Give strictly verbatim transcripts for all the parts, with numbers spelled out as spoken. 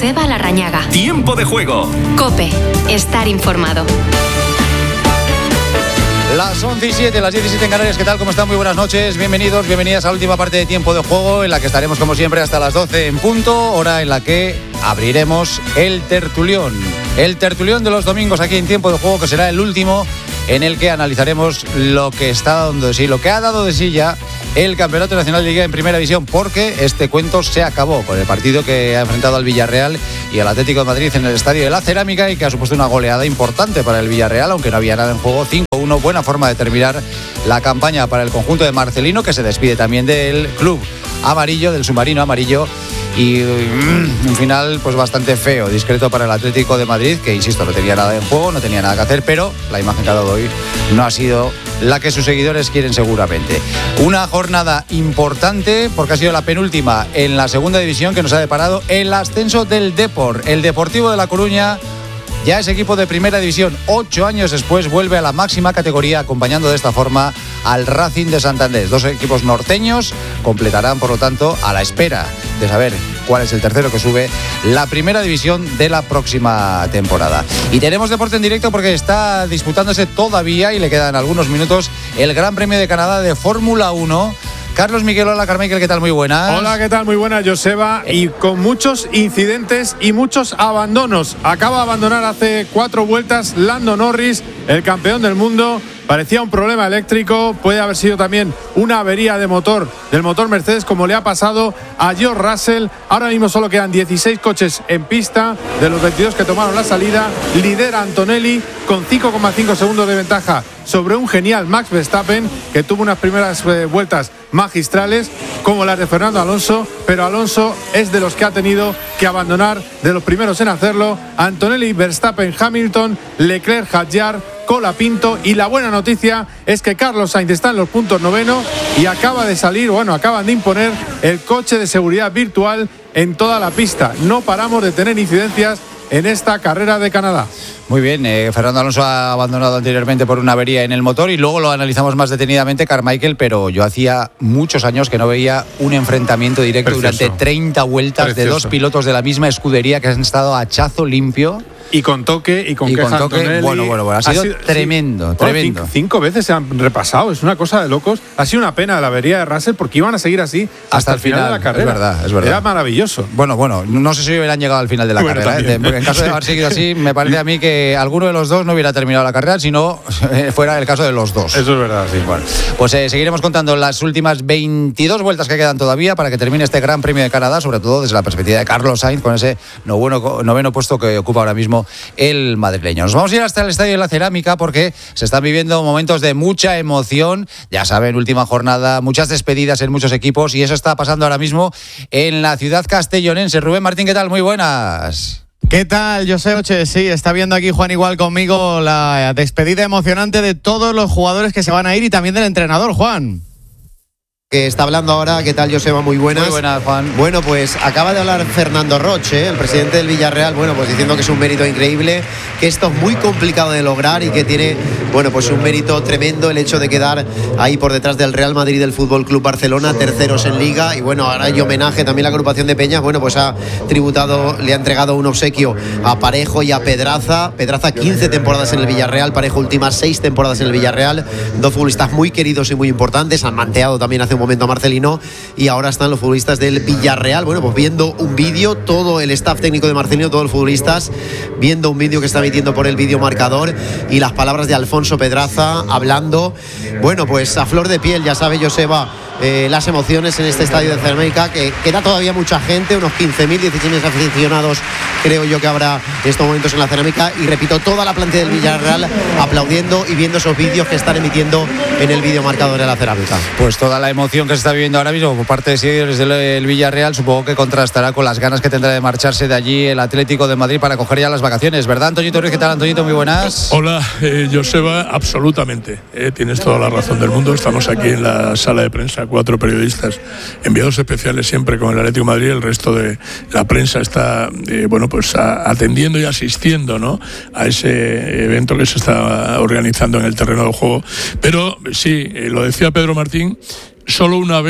Joseba Larrañaga. Tiempo de juego. COPE. Estar informado. Las once y siete, las diecisiete en Canarias. ¿Qué tal? ¿Cómo están? Muy buenas noches. Bienvenidos, bienvenidas a la última parte de Tiempo de Juego, en la que estaremos como siempre hasta las doce en punto, hora en la que abriremos el tertulión. El tertulión de los domingos aquí en Tiempo de Juego, que será el último en el que analizaremos lo que está dando de sí, lo que ha dado de sí ya el Campeonato Nacional de Liga en Primera División, porque este cuento se acabó con el partido que ha enfrentado al Villarreal y al Atlético de Madrid en el Estadio de la Cerámica, y que ha supuesto una goleada importante para el Villarreal, aunque no había nada en juego. Cinco uno, buena forma de terminar la campaña para el conjunto de Marcelino, que se despide también del club amarillo, del submarino amarillo, y mm, un final pues bastante feo, discreto para el Atlético de Madrid, que insisto, no tenía nada en juego, no tenía nada que hacer, pero la imagen que ha dado hoy no ha sido la que sus seguidores quieren seguramente. Una jornada importante porque ha sido la penúltima en la segunda división, que nos ha deparado el ascenso del Depor. El Deportivo de La Coruña ya es equipo de Primera División. Ocho años después vuelve a la máxima categoría, acompañando de esta forma al Racing de Santander. Dos equipos norteños completarán, por lo tanto, a la espera de saber cuál es el tercero que sube, la Primera División de la próxima temporada. Y tenemos deporte en directo porque está disputándose todavía, y le quedan algunos minutos, el Gran Premio de Canadá de Fórmula uno. Carlos Miguel, hola Carmichael, ¿qué tal? Muy buenas. Hola, ¿qué tal? Muy buenas, Joseba. Y con muchos incidentes y muchos abandonos. Acaba de abandonar hace cuatro vueltas Lando Norris, el campeón del mundo. Parecía un problema eléctrico, puede haber sido también una avería de motor, del motor Mercedes, como le ha pasado a George Russell. Ahora mismo solo quedan dieciséis coches en pista, de los veintidós que tomaron la salida. Lidera Antonelli con cinco coma cinco segundos de ventaja sobre un genial Max Verstappen, que tuvo unas primeras eh, vueltas magistrales como las de Fernando Alonso, pero Alonso es de los que ha tenido que abandonar, de los primeros en hacerlo. Antonelli, Verstappen, Hamilton, Leclerc, Hadjar, Colapinto, y la buena noticia es que Carlos Sainz está en los puntos noveno y acaba de salir, bueno, acaban de imponer el coche de seguridad virtual en toda la pista. No paramos de tener incidencias en esta carrera de Canadá. Muy bien, eh, Fernando Alonso ha abandonado anteriormente por una avería en el motor, y luego lo analizamos más detenidamente, Carmichael, pero yo hacía muchos años que no veía un enfrentamiento directo Precioso. durante treinta vueltas Precioso. de dos pilotos de la misma escudería que han estado a hachazo limpio. Y con toque y con y queja con toque, Antonelli. Bueno, bueno, bueno, ha sido, ha sido tremendo, sí. tremendo. Bueno, cinco, cinco veces se han repasado, es una cosa de locos. Ha sido una pena la avería de Russell, porque iban a seguir así hasta, hasta el final, final de la carrera. Es verdad, es verdad. Era maravilloso. Bueno, bueno, no sé si hubieran llegado al final de la bueno, carrera. ¿eh? En caso de haber seguido así, me parece a mí que alguno de los dos no hubiera terminado la carrera, si no fuera el caso de los dos. Eso es verdad, sí. Bueno, pues eh, seguiremos contando las últimas veintidós vueltas que quedan todavía para que termine este Gran Premio de Canadá, sobre todo desde la perspectiva de Carlos Sainz, con ese noveno, noveno puesto que ocupa ahora mismo el madrileño. Nos vamos a ir hasta el Estadio de la Cerámica porque se están viviendo momentos de mucha emoción. Ya saben, última jornada, muchas despedidas en muchos equipos, y eso está pasando ahora mismo en la ciudad castellonense. Rubén Martín, ¿qué tal? Muy buenas. ¿Qué tal, José? Sí, está viendo aquí Juan igual conmigo la despedida emocionante de todos los jugadores que se van a ir, y también del entrenador, Juan. Que está hablando ahora. ¿Qué tal, Joseba? Muy buenas. Muy buenas, Juan. Bueno, pues acaba de hablar Fernando Roche, el presidente del Villarreal, bueno, pues diciendo que es un mérito increíble, que esto es muy complicado de lograr y que tiene, bueno, pues un mérito tremendo el hecho de quedar ahí por detrás del Real Madrid y del Fútbol Club Barcelona, terceros en Liga. Y bueno, ahora hay homenaje también. La agrupación de Peñas, bueno, pues ha tributado, le ha entregado un obsequio a Parejo y a Pedraza. Pedraza quince temporadas en el Villarreal, Parejo últimas seis temporadas en el Villarreal, dos futbolistas muy queridos y muy importantes. Han manteado también hace un momento a Marcelino, y ahora están los futbolistas del Villarreal, bueno, pues viendo un vídeo, todo el staff técnico de Marcelino, todos los futbolistas viendo un vídeo que está emitiendo por el videomarcador, y las palabras de Alfonso Pedraza hablando, bueno, pues a flor de piel. Ya sabe, Joseba, eh, las emociones en este estadio de Cerámica, que queda todavía mucha gente, unos quince mil, dieciséis mil aficionados creo yo que habrá en estos momentos en la Cerámica, y repito, toda la plantilla del Villarreal aplaudiendo y viendo esos vídeos que están emitiendo en el videomarcador de la Cerámica. Pues toda la emoción que se está viviendo ahora mismo por parte de seguidores del Villarreal, supongo que contrastará con las ganas que tendrá de marcharse de allí el Atlético de Madrid para coger ya las vacaciones, ¿verdad, Antoñito Ruiz? ¿Qué tal, Antoñito? Muy buenas. Hola, eh, Joseba, absolutamente, eh, tienes toda la razón del mundo. Estamos aquí en la sala de prensa, cuatro periodistas, enviados especiales siempre con el Atlético de Madrid. El resto de la prensa está, eh, bueno, pues a, atendiendo y asistiendo, ¿no?, a ese evento que se está organizando en el terreno del juego. Pero sí, eh, lo decía Pedro Martín, solo una vez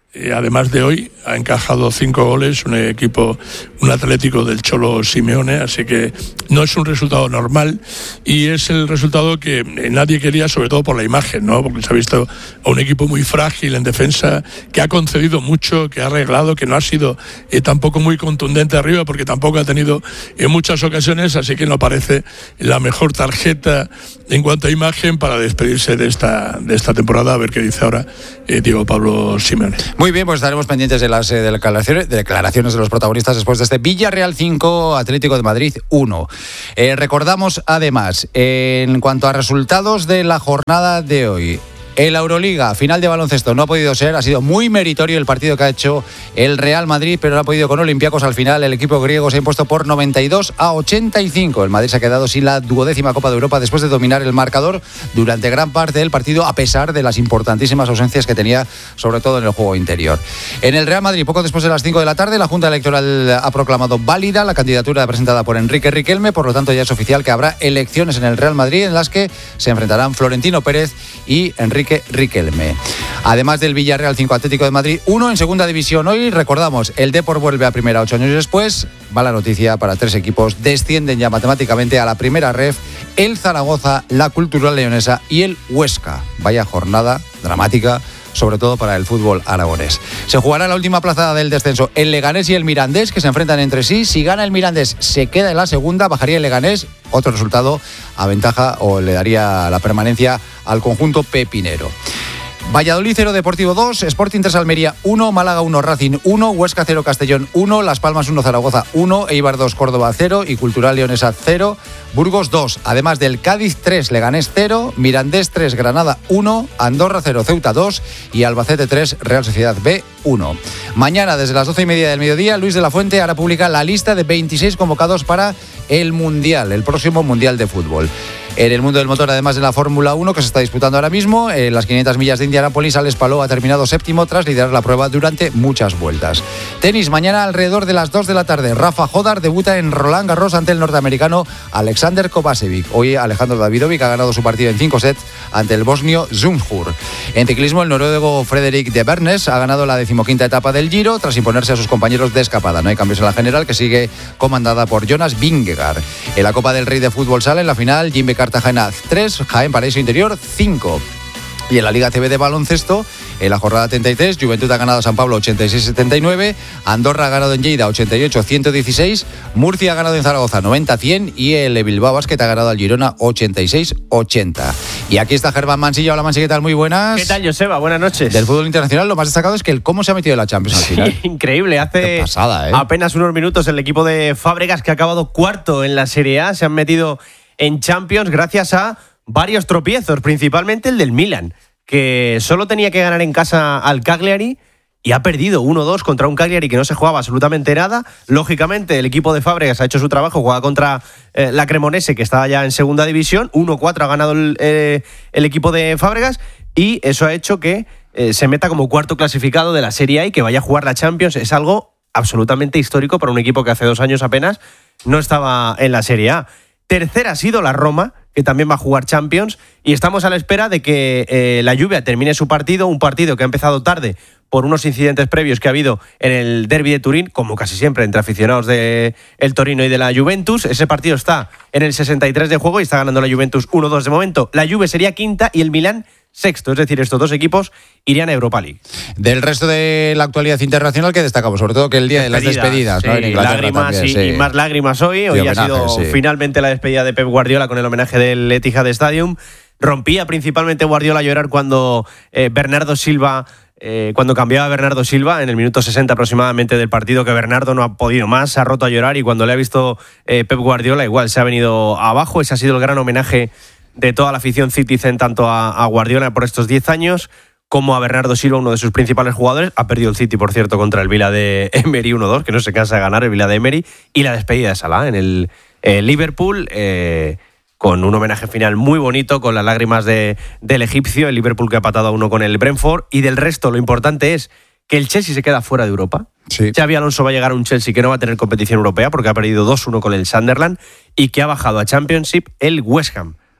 Eh, además de hoy, ha encajado cinco goles, un equipo, un Atlético del Cholo Simeone, así que no es un resultado normal y es el resultado que nadie quería, sobre todo por la imagen, ¿no? Porque se ha visto a un equipo muy frágil en defensa, que ha concedido mucho, que ha arreglado, que no ha sido eh, tampoco muy contundente arriba, porque tampoco ha tenido en muchas ocasiones, así que no parece la mejor tarjeta en cuanto a imagen para despedirse de esta, de esta temporada, a ver qué dice ahora eh, Diego Pablo Simeone. Muy bien, pues estaremos pendientes de las eh, declaraciones, de declaraciones de los protagonistas después de este Villarreal cinco, Atlético de Madrid uno. Eh, recordamos además, eh, en cuanto a resultados de la jornada de hoy, en la Euroliga, final de baloncesto, no ha podido ser, ha sido muy meritorio el partido que ha hecho el Real Madrid, pero no ha podido con Olympiacos. Al final el equipo griego se ha impuesto por noventa y dos a ochenta y cinco. El Madrid se ha quedado sin la duodécima Copa de Europa después de dominar el marcador durante gran parte del partido, a pesar de las importantísimas ausencias que tenía, sobre todo en el juego interior. En el Real Madrid, poco después de las cinco de la tarde, la Junta Electoral ha proclamado válida la candidatura presentada por Enrique Riquelme, por lo tanto ya es oficial que habrá elecciones en el Real Madrid en las que se enfrentarán Florentino Pérez y Enrique Riquelme. Además del Villarreal cinco, Atlético de Madrid uno en segunda división. Hoy recordamos, el Depor vuelve a primera ocho años después. Va la noticia para tres equipos, descienden ya matemáticamente a la primera ref: el Zaragoza, la Cultural Leonesa y el Huesca. Vaya jornada dramática, sobre todo para el fútbol aragonés. Se jugará la última plaza del descenso, el Leganés y el Mirandés, que se enfrentan entre sí. Si gana el Mirandés, se queda en la segunda, bajaría el Leganés. Otro resultado aventaja o le daría la permanencia al conjunto pepinero. Valladolid cero, Deportivo dos, Sporting tres, Almería uno, Málaga uno, Racing uno, Huesca cero, Castellón uno, Las Palmas uno, Zaragoza uno, Eibar dos, Córdoba cero y Cultural Leonesa cero, Burgos dos. Además del Cádiz tres, Leganés cero, Mirandés tres, Granada uno, Andorra cero, Ceuta dos y Albacete tres, Real Sociedad B uno. Mañana, desde las doce y media del mediodía, Luis de la Fuente hará pública la lista de veintiséis convocados para el Mundial, el próximo Mundial de Fútbol. En el mundo del motor, además de la Fórmula uno que se está disputando ahora mismo, en las quinientas millas de Indianápolis, Alex Palou ha terminado séptimo tras liderar la prueba durante muchas vueltas. Tenis, mañana alrededor de las dos de la tarde, Rafa Jodar debuta en Roland Garros ante el norteamericano Alexander Kovacevic. Hoy Alejandro Davidovic ha ganado su partido en cinco sets ante el bosnio Zumhur. En ciclismo, el noruego Frederic de Bernes ha ganado la decimoquinta etapa del Giro tras imponerse a sus compañeros de escapada. No hay cambios en la general, que sigue comandada por Jonas Vingegaard. En la Copa del Rey de Fútbol sala, en la final, Jimbe Cartagena tres, Jaén Paraíso Interior cinco. Y en la Liga C B de baloncesto, en la jornada treinta y tres, Juventud ha ganado a San Pablo ochenta y seis a setenta y nueve, Andorra ha ganado en Lleida ochenta y ocho a ciento dieciséis, Murcia ha ganado en Zaragoza noventa a cien y el Bilbao Basket ha ganado al Girona ochenta y seis a ochenta. Y aquí está Germán Mansilla. Hola, Mansi, ¿qué tal? Muy buenas. ¿Qué tal, Joseba? Buenas noches. Del fútbol internacional, lo más destacado es que el cómo se ha metido en la Champions al final. Sí, increíble. Hace Qué pasada, ¿eh? apenas unos minutos el equipo de Fábregas, que ha acabado cuarto en la Serie A, se han metido en Champions gracias a varios tropiezos, principalmente el del Milan, que solo tenía que ganar en casa al Cagliari y ha perdido uno dos contra un Cagliari que no se jugaba absolutamente nada. Lógicamente, el equipo de Fábregas ha hecho su trabajo, juega contra eh, la Cremonese, que está ya en segunda división. uno cuatro ha ganado el, eh, el equipo de Fábregas y eso ha hecho que eh, se meta como cuarto clasificado de la Serie A y que vaya a jugar la Champions. Es algo absolutamente histórico para un equipo que hace dos años apenas no estaba en la Serie A. Tercera ha sido la Roma, que también va a jugar Champions, y estamos a la espera de que eh, la Juve termine su partido, un partido que ha empezado tarde por unos incidentes previos que ha habido en el derbi de Turín, como casi siempre entre aficionados del Torino y de la Juventus. Ese partido está en el sesenta y tres de juego y está ganando la Juventus uno dos de momento. La Juve sería quinta y el Milán sexto, es decir, estos dos equipos irían a Europa League. Del resto de la actualidad internacional, ¿qué destacamos? Sobre todo que el día de las despedidas, ¿no? Sí, en Inglaterra lágrimas también, y, sí. y más lágrimas hoy. Hoy homenaje, ha sido sí. finalmente la despedida de Pep Guardiola con el homenaje del Etihad Stadium. Rompía principalmente Guardiola a llorar cuando eh, Bernardo Silva... Eh, cuando cambiaba a Bernardo Silva en el minuto sesenta aproximadamente del partido, que Bernardo no ha podido más, se ha roto a llorar, y cuando le ha visto eh, Pep Guardiola igual se ha venido abajo. Ese ha sido el gran homenaje de toda la afición Citizen, tanto a, a Guardiola por estos diez años como a Bernardo Silva, uno de sus principales jugadores. Ha perdido el City, por cierto, contra el Villa de Emery uno dos, que no se cansa de ganar el Villa de Emery, y la despedida de Salah en el eh, Liverpool, eh, con un homenaje final muy bonito, con las lágrimas de, del egipcio, el Liverpool que ha empatado a uno con el Brentford. Y del resto, lo importante es que el Chelsea se queda fuera de Europa. Sí. Xabi Alonso va a llegar a un Chelsea que no va a tener competición europea porque ha perdido dos uno con el Sunderland, y que ha bajado a Championship el West Ham.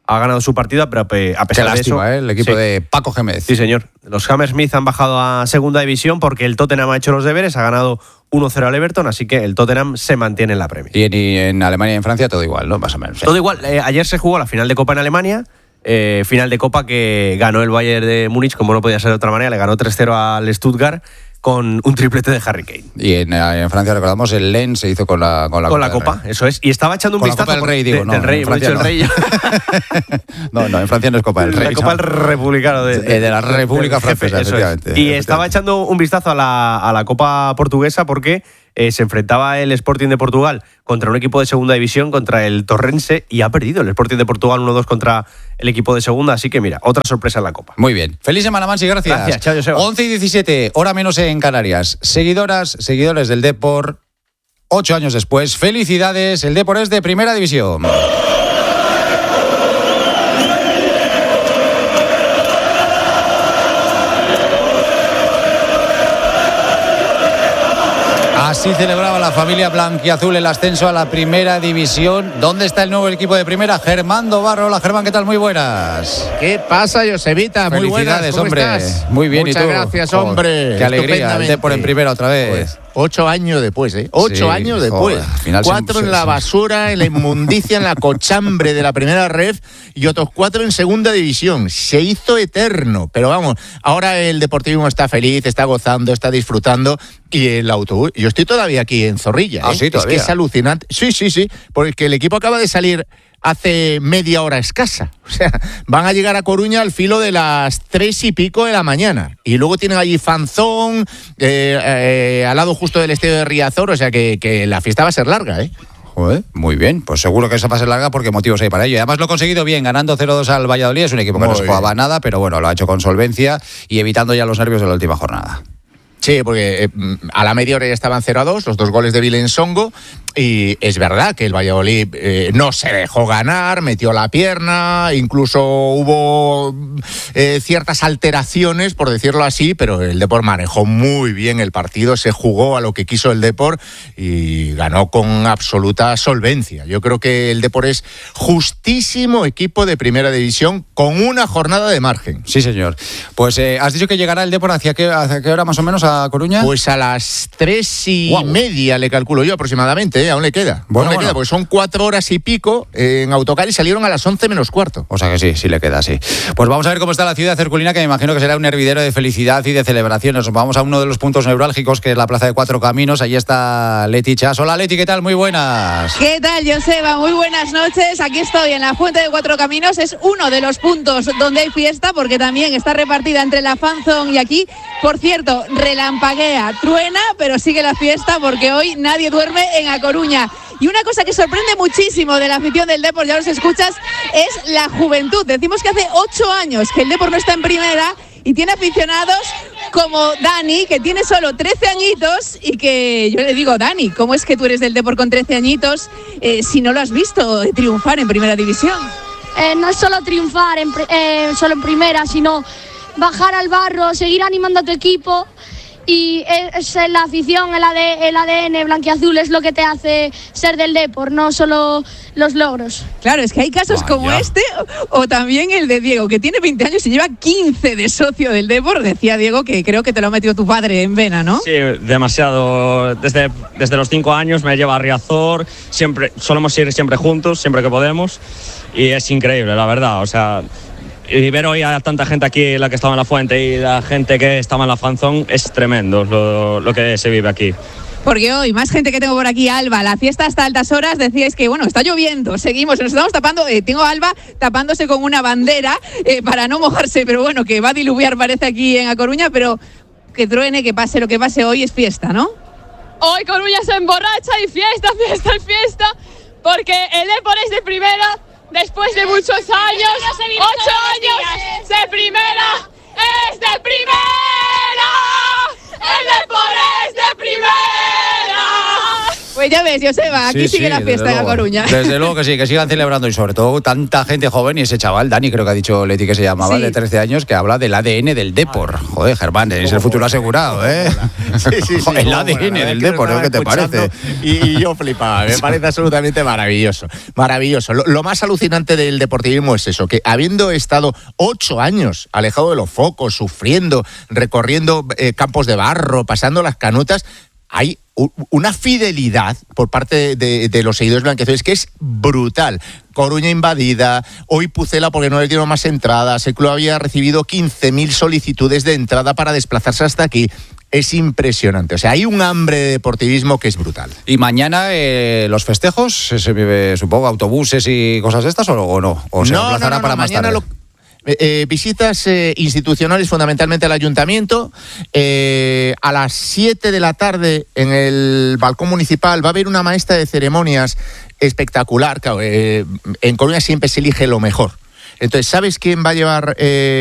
ha ganado su partido, pero a pesar Qué de lástima, eso... ¿eh? El equipo sí. de Paco Gémez. Sí, señor. Los Hammersmith han bajado a segunda división porque el Tottenham ha hecho los deberes, ha ganado uno cero al Everton, así que el Tottenham se mantiene en la Premier. Y en, y en Alemania y en Francia todo igual, ¿no? Más o menos. Sí. Todo igual. Eh, ayer se jugó la final de Copa en Alemania, eh, final de Copa que ganó el Bayern de Múnich, como no podía ser de otra manera, le ganó tres cero al Stuttgart con un triplete de Harry Kane. Y en, en Francia, recordamos, el Lens se hizo con la con la Con Copa la Copa, Rey. Eso es. Y estaba echando un Con vistazo... la Copa del Rey, digo, de, no. Del Rey, en hemos dicho Francia el Rey. no. no, no, en Francia no es Copa del Rey. La Copa no. del Republicano. De, de, de la República jefe, Francesa, eso efectivamente. es. Y estaba echando un vistazo a la, a la Copa portuguesa porque eh, se enfrentaba el Sporting de Portugal contra un equipo de segunda división, contra el Torrense, y ha perdido el Sporting de Portugal uno dos contra el equipo de segunda. Así que mira, otra sorpresa en la Copa. Muy bien. Feliz semana, Mansi, gracias. Gracias, chao, Joseba. once y diecisiete, hora menos en Canarias. Seguidoras, seguidores del Depor, ocho años después, felicidades, el Depor es de primera división. Así celebraba la familia blanquiazul el ascenso a la primera división. ¿Dónde está el nuevo equipo de primera? Germán Dobarro. Hola, Germán, ¿qué tal? Muy buenas. ¿Qué pasa, Josevita? Muy buenas, ¿cómo hombre. estás? Muy bien, Muchas ¿y tú? gracias, Joder, hombre. qué alegría, el Depor en primera otra vez. Pues, ocho años después, ¿eh? Ocho Sí, años después. joder, al final cuatro se- en se- la se- basura, en la inmundicia, en la cochambre de la primera ref y otros cuatro en segunda división. Se hizo eterno. Pero vamos, ahora el Deportivo está feliz, está gozando, está disfrutando. Y el autobús, yo estoy todavía aquí en Zorrilla. Ah, ¿eh? sí, es todavía. que es alucinante. Sí, sí, sí. Porque el equipo acaba de salir hace media hora escasa. O sea, van a llegar a Coruña al filo de las tres y pico de la mañana. Y luego tienen allí Fanzón, eh, eh, al lado justo del estadio de Riazor. O sea, que, que la fiesta va a ser larga, ¿eh? Joder, muy bien, pues seguro que esa va a ser larga porque motivos hay para ello. Y además lo ha conseguido bien, ganando cero dos al Valladolid. Es un equipo que Muy no se jugaba nada, pero bueno, lo ha hecho con solvencia y evitando ya los nervios de la última jornada. Sí, porque eh, a la media hora ya estaban cero a dos, los dos goles de Vilensongo, y es verdad que el Valladolid eh, no se dejó ganar, metió la pierna, incluso hubo eh, ciertas alteraciones, por decirlo así, pero el Depor manejó muy bien el partido, se jugó a lo que quiso el Depor y ganó con absoluta solvencia. Yo creo que el Depor es justísimo equipo de primera división con una jornada de margen. Sí, señor. Pues eh, has dicho que llegará el Depor hacia qué, hacia qué hora más o menos a Coruña. Pues a las tres y Wow. media le calculo yo aproximadamente, ¿eh? Aún le queda. Bueno, aún le bueno. queda, porque son cuatro horas y pico eh, en autocar y salieron a las once menos cuarto. O sea que sí, sí le queda, sí. Pues vamos a ver cómo está la ciudad herculina, que me imagino que será un hervidero de felicidad y de celebraciones. Vamos a uno de los puntos neurálgicos, que es la Plaza de Cuatro Caminos. Allí está Leti Chas. Hola, Leti, ¿qué tal? Muy buenas. ¿Qué tal, Joseba? Muy buenas noches. Aquí estoy en la Fuente de Cuatro Caminos. Es uno de los puntos donde hay fiesta, porque también está repartida entre la Fanzone y aquí. Por cierto, relampaguea, truena, pero sigue la fiesta porque hoy nadie duerme en A Coruña. Y una cosa que sorprende muchísimo de la afición del Depor, ya los escuchas, es la juventud. Decimos que hace ocho años que el Depor no está en primera y tiene aficionados como Dani, que tiene solo trece añitos y que yo le digo, Dani, ¿cómo es que tú eres del Depor con trece añitos eh, si no lo has visto triunfar en primera división? Eh, no es solo triunfar en, eh, solo en primera, sino bajar al barro, seguir animando a tu equipo. Y es la afición, el, A D, el A D N blanquiazul es lo que te hace ser del Depor, no solo los logros. Claro, es que hay casos Vaya. como este, o, o también el de Diego, que tiene veinte años y lleva quince de socio del Depor. Decía Diego que creo que te lo ha metido tu padre en vena, ¿no? Sí, demasiado. Desde, desde los cinco años me lleva a Riazor, siempre, solemos ir siempre juntos, siempre que podemos, y es increíble, la verdad, o sea... Y ver hoy a tanta gente aquí, la que estaba en la Fuente y la gente que estaba en la Fanzone, es tremendo lo, lo que se vive aquí. Porque hoy, más gente que tengo por aquí, Alba, la fiesta hasta altas horas, decíais que, bueno, está lloviendo, seguimos, nos estamos tapando, eh, tengo a Alba tapándose con una bandera eh, para no mojarse, pero bueno, que va a diluviar parece aquí en A Coruña, pero que truene, que pase lo que pase, hoy es fiesta, ¿no? Hoy Coruña se emborracha y fiesta, fiesta y fiesta, porque el Depor es de primera. Después de muchos años, ocho años de primera, es de primera, el Depor es de primera. Pues ya ves, Joseba, aquí Sí, sigue sí, la fiesta desde en A luego. Coruña. Desde luego que sí, que sigan celebrando y sobre todo tanta gente joven y ese chaval, Dani creo que ha dicho Leti que se llamaba, Sí. de trece años, que habla del A D N del Depor. Joder, Germán, es el futuro asegurado, ¿eh? Sí, sí, sí. El Como, A D N la verdad del que lo Depor, estaba ¿qué te parece? escuchando Y, y yo flipaba, me parece absolutamente maravilloso. Maravilloso. Lo, lo más alucinante del deportivismo es eso, que habiendo estado ocho años alejado de los focos, sufriendo, recorriendo eh, campos de barro, pasando las canutas, hay u- una fidelidad por parte de, de los seguidores blanquiazules que es brutal. Coruña invadida, hoy Pucela porque no les dieron más entradas, el club había recibido quince mil solicitudes de entrada para desplazarse hasta aquí. Es impresionante, o sea, hay un hambre de deportivismo que es brutal. Y mañana eh, los festejos, se vive, supongo, autobuses y cosas de estas o, o no, o se no, aplazará no, no, para no, más mañana tarde. lo- Eh, eh, visitas eh, institucionales fundamentalmente al ayuntamiento. Eh, a las siete de la tarde en el balcón municipal va a haber una maestra de ceremonias espectacular. Claro, eh, en Coruña siempre se elige lo mejor. Entonces, ¿sabes quién va a llevar eh,